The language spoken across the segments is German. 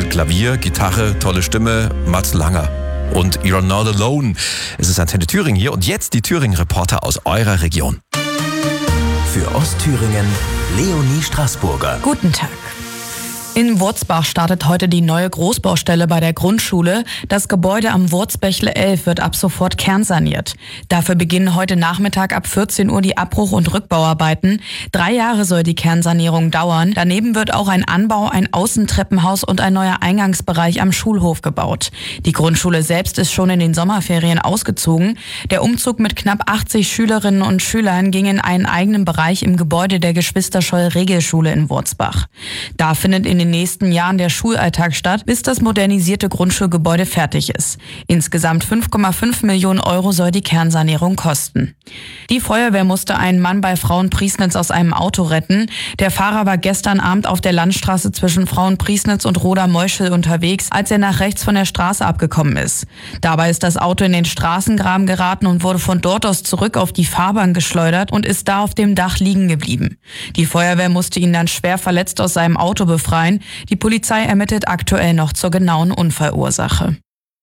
Klavier, Gitarre, tolle Stimme, Mats Langer. Und You're Not Alone. Es ist Antenne Thüringen hier und jetzt die Thüringen-Reporter aus eurer Region. Für Ostthüringen, Leonie Straßburger. Guten Tag. In Wurzbach startet heute die neue Großbaustelle bei der Grundschule. Das Gebäude am Wurzbächle 11 wird ab sofort kernsaniert. Dafür beginnen heute Nachmittag ab 14 Uhr die Abbruch- und Rückbauarbeiten. 3 Jahre soll die Kernsanierung dauern. Daneben wird auch ein Anbau, ein Außentreppenhaus und ein neuer Eingangsbereich am Schulhof gebaut. Die Grundschule selbst ist schon in den Sommerferien ausgezogen. Der Umzug mit knapp 80 Schülerinnen und Schülern ging in einen eigenen Bereich im Gebäude der Geschwister-Scholl-Regelschule in Wurzbach. Da findet in den nächsten Jahren der Schulalltag statt, bis das modernisierte Grundschulgebäude fertig ist. Insgesamt 5,5 Millionen Euro soll die Kernsanierung kosten. Die Feuerwehr musste einen Mann bei Frauenpriesnitz aus einem Auto retten. Der Fahrer war gestern Abend auf der Landstraße zwischen Frauenpriesnitz und Roda-Meuschel unterwegs, als er nach rechts von der Straße abgekommen ist. Dabei ist das Auto in den Straßengraben geraten und wurde von dort aus zurück auf die Fahrbahn geschleudert und ist da auf dem Dach liegen geblieben. Die Feuerwehr musste ihn dann schwer verletzt aus seinem Auto befreien. Die Polizei ermittelt aktuell noch zur genauen Unfallursache.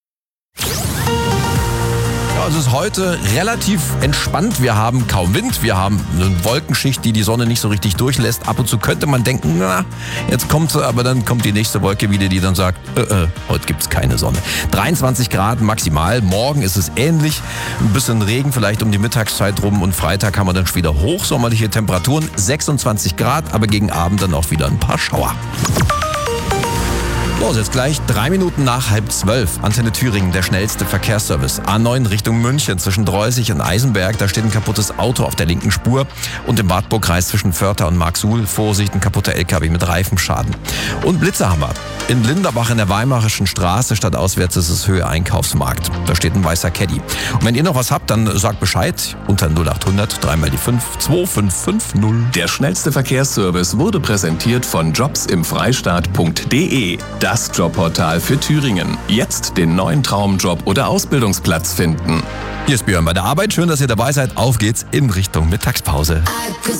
Ja, es ist heute relativ entspannt. Wir haben kaum Wind, wir haben eine Wolkenschicht, die Sonne nicht so richtig durchlässt. Ab und zu könnte man denken, na, jetzt kommt sie, aber dann kommt die nächste Wolke wieder, die dann sagt, heute gibt's keine Sonne. 23 Grad maximal, morgen ist es ähnlich. Ein bisschen Regen vielleicht um die Mittagszeit rum und Freitag haben wir dann schon wieder hochsommerliche Temperaturen, 26 Grad, aber gegen Abend dann auch wieder ein paar Schauer. Los, jetzt gleich 3 Minuten nach 11:30. Antenne Thüringen, der schnellste Verkehrsservice. A9 Richtung München zwischen Dreusig und Eisenberg. Da steht ein kaputtes Auto auf der linken Spur. Und im Wartburgkreis zwischen Vörter und Marksuhl. Vorsicht, ein kaputter LKW mit Reifenschaden. Und Blitze haben wir. In Linderbach in der Weimarischen Straße, stadtauswärts ist es Höhe Einkaufsmarkt. Da steht ein weißer Caddy. Und wenn ihr noch was habt, dann sagt Bescheid unter 0800 3 mal die 5 2550. Der schnellste Verkehrsservice wurde präsentiert von jobsimfreistaat.de. Das Jobportal für Thüringen. Jetzt den neuen Traumjob oder Ausbildungsplatz finden. Hier ist Björn bei der Arbeit. Schön, dass ihr dabei seid. Auf geht's in Richtung Mittagspause.